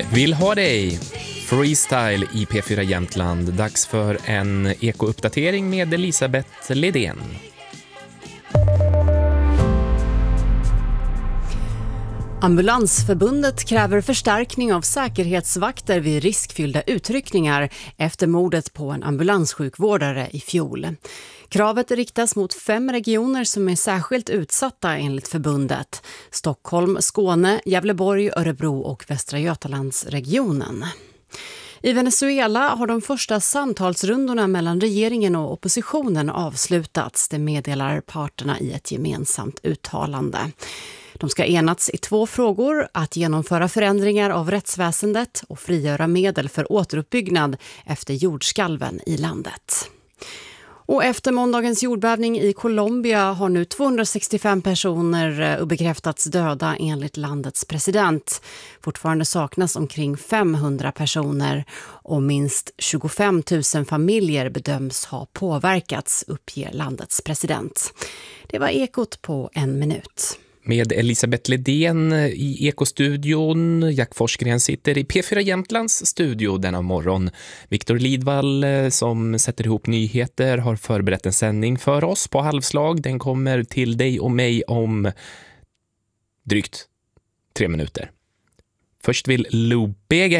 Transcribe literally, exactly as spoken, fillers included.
Vill ha dig freestyle i P fyra Jämtland. Dags för en ekouppdatering med Elisabeth Ledén. Ambulansförbundet kräver förstärkning av säkerhetsvakter vid riskfyllda utryckningar efter mordet på en ambulanssjukvårdare i fjol. Kravet riktas mot fem regioner som är särskilt utsatta enligt förbundet: Stockholm, Skåne, Gävleborg, Örebro och Västra Götalandsregionen. I Venezuela har de första samtalsrundorna mellan regeringen och oppositionen avslutats, det meddelar parterna i ett gemensamt uttalande. De ska enats i två frågor: att genomföra förändringar av rättsväsendet och frigöra medel för återuppbyggnad efter jordskalven i landet. Och efter måndagens jordbävning i Colombia har nu tvåhundrasextiofem personer bekräftats döda enligt landets president. Fortfarande saknas omkring femhundra personer och minst tjugofem tusen familjer bedöms ha påverkats, uppger landets president. Det var Ekot på en minut. Med Elisabeth Ledén i Ekostudion. Jack Forsgren sitter i P fyra Jämtlands studio denna morgon. Viktor Lidvall som sätter ihop nyheter har förberett en sändning för oss på halvslag. Den kommer till dig och mig om drygt tre minuter. Först vill Lou Bega